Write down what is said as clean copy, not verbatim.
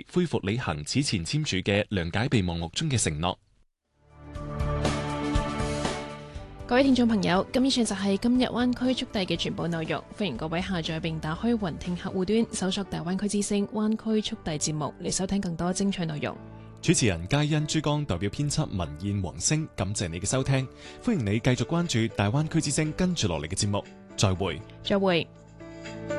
恢復履行此前簽署嘅諒解備忘錄中嘅承諾。 各位聽眾朋友，咁以上就係今日灣區速遞嘅全部內容。歡迎各位下載並打開雲聽客戶端，搜索大灣區之聲灣區速遞節目嚟收聽更多精彩內容。 主持人嘉欣、珠江代表編輯文燕、黃星，感謝你嘅收聽。歡迎你繼續關注大灣區之聲跟住落嚟嘅節目。再會。